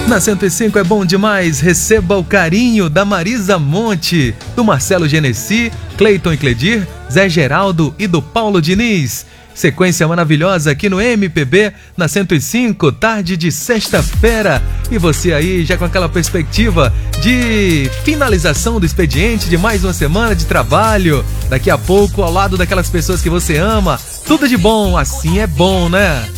Na 105 é bom demais, receba o carinho da Marisa Monte, do Marcelo Genesi, Cleiton e Cledir, Zé Geraldo e do Paulo Diniz. Sequência maravilhosa aqui no MPB, na 105, tarde de sexta-feira. E você aí já com aquela perspectiva de finalização do expediente de mais uma semana de trabalho. Daqui a pouco, ao lado daquelas pessoas que você ama, tudo de bom, assim é bom, né?